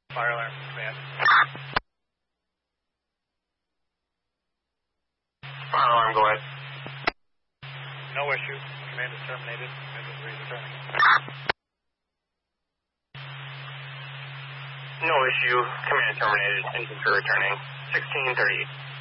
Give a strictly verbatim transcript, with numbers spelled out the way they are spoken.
Fire alarm, command. Fire alarm, go ahead. No issue. Command is terminated. Engine three is returning. No issue. Command terminated. Engine three returning. sixteen thirty.